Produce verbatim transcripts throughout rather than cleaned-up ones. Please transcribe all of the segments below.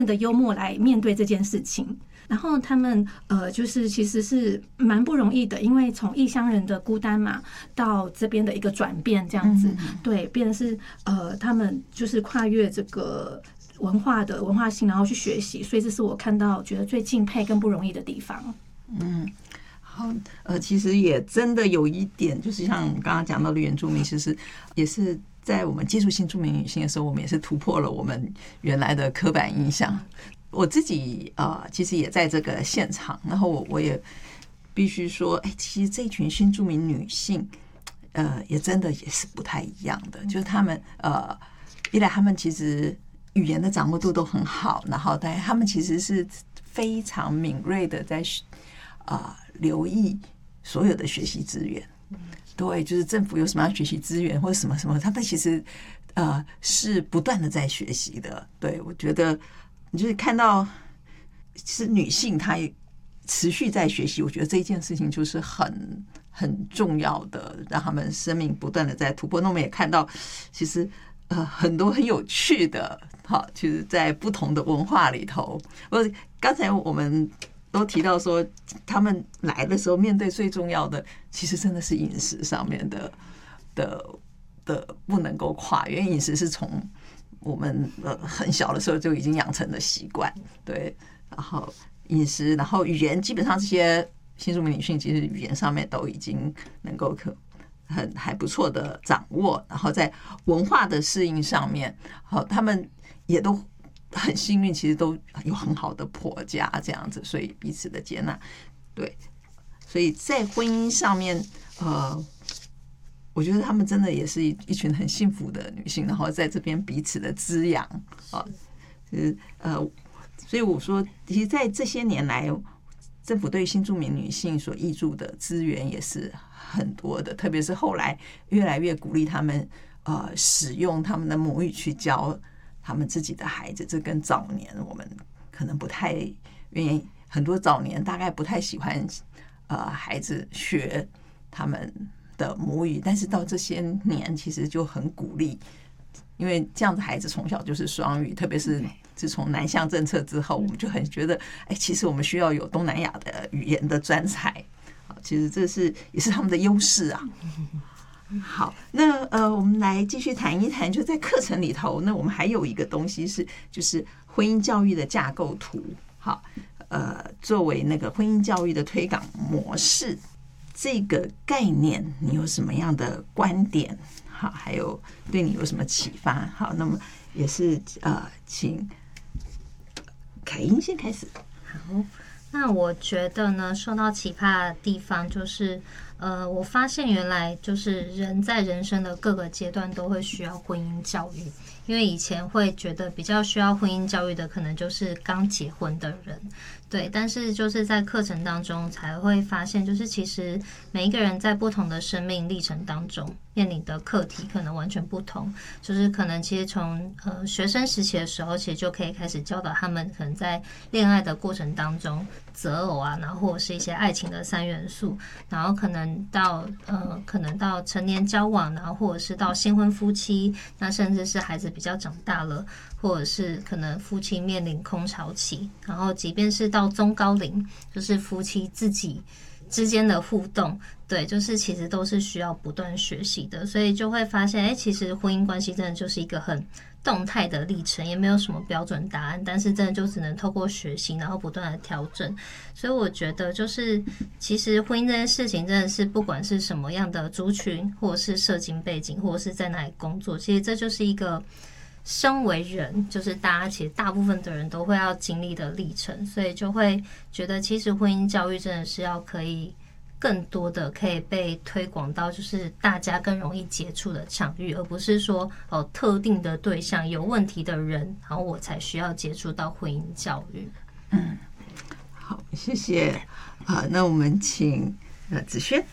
的幽默来面对这件事情。然后他们呃，就是其实是蛮不容易的，因为从异乡人的孤单嘛，到这边的一个转变，这样子，对，变成是呃，他们就是跨越这个文化的文化性，然后去学习，所以这是我看到觉得最敬佩跟不容易的地方。 嗯，好，呃，其实也真的有一点，就是像刚刚讲到的原住民，其实也是在我们接触新住民女性的时候，我们也是突破了我们原来的刻板印象。我自己呃，其实也在这个现场，然后我我也必须说，哎，其实这群新住民女性，呃，也真的也是不太一样的。就是她们呃，一来她们其实语言的掌握度都很好，然后但她们其实是非常敏锐的在啊、呃、留意所有的学习资源。对，就是政府有什么样学习资源或者什么什么，他们其实呃是不断的在学习的。对，我觉得。你就是看到是女性她也持续在学习，我觉得这一件事情就是很很重要的，让他们生命不断的在突破。那我们也看到其实呃很多很有趣的，好，就是在不同的文化里头。我刚才我们都提到说，他们来的时候面对最重要的，其实真的是饮食上面的的的不能够跨越，因为饮食是从我们呃很小的时候就已经养成的习惯，对，然后饮食，然后语言，基本上这些新住民女性其实语言上面都已经能够可很还不错的掌握，然后在文化的适应上面，好，他们也都很幸运，其实都有很好的婆家这样子，所以彼此的接纳，对，所以在婚姻上面，呃。我觉得他们真的也是一群很幸福的女性，然后在这边彼此的滋养啊，就是呃，所以我说，其实，在这些年来，政府对新住民女性所挹注的资源也是很多的，特别是后来越来越鼓励他们呃使用他们的母语去教他们自己的孩子，这跟早年我们可能不太愿意，很多早年大概不太喜欢呃孩子学他们的母语，但是到这些年其实就很鼓励，因为这样的孩子从小就是双语，特别是自从南向政策之后，我们就很觉得，哎，其实我们需要有东南亚的语言的专才，其实这是也是他们的优势啊。好，那呃，我们来继续谈一谈，就在课程里头，那我们还有一个东西是，就是婚姻教育的架构图。好，呃，作为那个婚姻教育的推广模式。这个概念你有什么样的观点？好，还有对你有什么启发？好，那么也是呃，请凯英先开始。 好，那我觉得呢，受到启发的地方就是，呃，我发现原来就是人在人生的各个阶段都会需要婚姻教育，因为以前会觉得比较需要婚姻教育的，可能就是刚结婚的人。对，但是就是在课程当中才会发现，就是其实每一个人在不同的生命历程当中面临的课题可能完全不同，就是可能其实从呃学生时期的时候，其实就可以开始教导他们可能在恋爱的过程当中择偶啊，然后或者是一些爱情的三元素，然后可能到呃可能到成年交往，然后或者是到新婚夫妻，那甚至是孩子比较长大了，或者是可能夫妻面临空巢期，然后即便是到中高龄，就是夫妻自己之间的互动，对，就是其实都是需要不断学习的，所以就会发现，哎，其实婚姻关系真的就是一个很动态的历程，也没有什么标准答案，但是真的就只能透过学习，然后不断的调整。所以我觉得，就是其实婚姻这件事情，真的是不管是什么样的族群，或者是社经背景，或者是在哪里工作，其实这就是一个身为人，就是大家其实大部分的人都会要经历的历程，所以就会觉得其实婚姻教育真的是要可以更多的可以被推广到就是大家更容易接触的场域，而不是说哦特定的对象有问题的人，然后我才需要接触到婚姻教育。 嗯，好，谢谢啊、呃。那我们请呃子萱。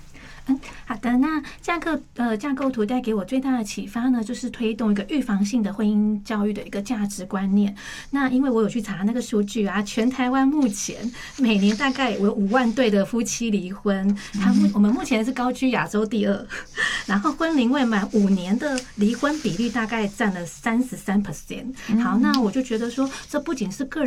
嗯，好的。那架构呃架构图带给我最大的启发呢，就是推动一个预防性的婚姻教育的一个价值观念。那因为我有去查那个数据啊，全台湾目前每年大概有五万对的夫妻离婚，他目我们目前是高居亚洲第二，然后婚龄未满五年的离婚比率大概占了三十三 percent。好，那我就觉得说，这不仅是个人